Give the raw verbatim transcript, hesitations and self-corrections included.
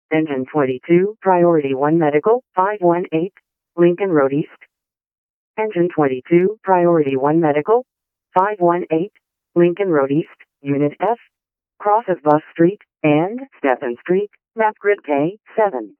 Engine twenty-two, Priority one Medical, five one eight, Lincoln Road East. Engine twenty-two, Priority one Medical, five one eight, Lincoln Road East, Unit F. Cross of Bus Street and Stephen Street, map grid K seven.